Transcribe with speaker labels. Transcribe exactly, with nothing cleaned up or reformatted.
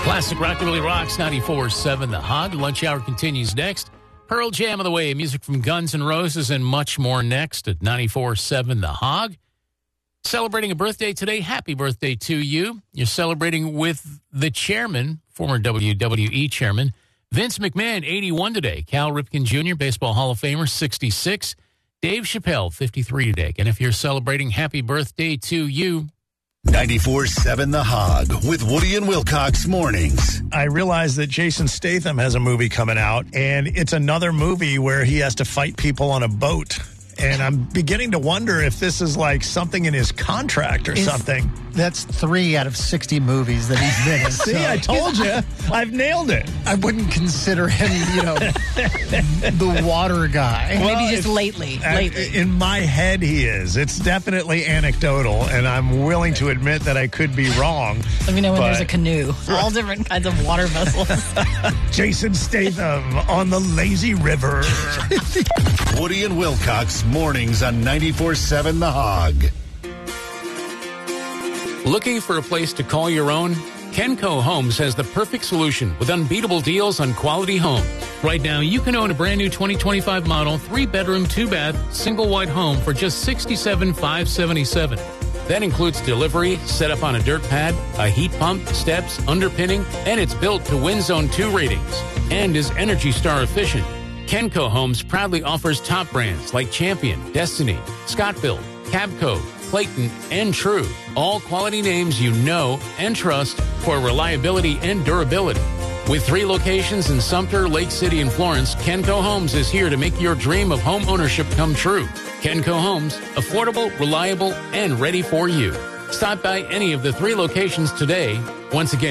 Speaker 1: Classic Rockabilly Rocks, ninety-four seven The Hog. Lunch hour continues next. Pearl Jam of the Way, music from Guns N' Roses, and much more next at ninety-four seven The Hog. Celebrating a birthday today. Happy birthday to you. You're celebrating with the chairman, former W W E chairman, Vince McMahon, eighty-one today. Cal Ripken Junior, Baseball Hall of Famer, sixty-six. Dave Chappelle, fifty-three today. And if you're celebrating, happy birthday to you.
Speaker 2: ninety-four seven The Hog with Woody and Wilcox mornings.
Speaker 3: I realize that Jason Statham has a movie coming out, and it's another movie where he has to fight people on a boat. And I'm beginning to wonder if this is like something in his contract or
Speaker 4: Is,
Speaker 3: something.
Speaker 4: That's three out of sixty movies that he's been in.
Speaker 3: See,
Speaker 4: so
Speaker 3: I told you. I've nailed it.
Speaker 4: I wouldn't consider him, you know, the water guy.
Speaker 3: Well,
Speaker 5: Maybe just
Speaker 3: it's-
Speaker 5: lately.
Speaker 3: I-
Speaker 5: lately.
Speaker 3: In my head, he is. It's definitely anecdotal, and I'm willing to admit that I could be wrong.
Speaker 5: Let me know when
Speaker 3: but-
Speaker 5: there's a canoe. All different kinds of water vessels.
Speaker 3: Jason Statham on the lazy river.
Speaker 2: Woody and Wilcox mornings on ninety-four seven The Hog.
Speaker 1: Looking for a place to call your own? Kenco Homes has the perfect solution with unbeatable deals on quality homes. Right now, you can own a brand new twenty twenty-five model, three-bedroom, two-bath, single-wide home for just sixty-seven thousand five hundred seventy-seven dollars. That includes delivery, set up on a dirt pad, a heat pump, steps, underpinning, and it's built to Wind Zone two ratings and is Energy Star efficient. Kenco Homes proudly offers top brands like Champion, Destiny, Scott-Built, Cabco, Clayton, and True. All quality names you know and trust for reliability and durability. With three locations in Sumter, Lake City, and Florence, Kenco Homes is here to make your dream of home ownership come true. Kenco Homes, affordable, reliable, and ready for you. Stop by any of the three locations today. Once again,